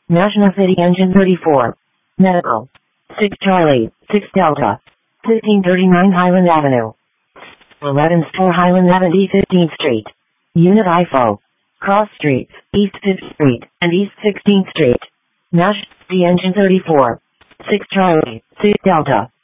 National City Engine 34. Medical. 6 Charlie, 6 Delta. 1539 Highland Avenue. 11 Store Highland Avenue, 15th Street. Unit IFO. Cross Streets, East 5th Street, and East 16th Street. National City Engine 34. 6 Charlie, 6 Delta.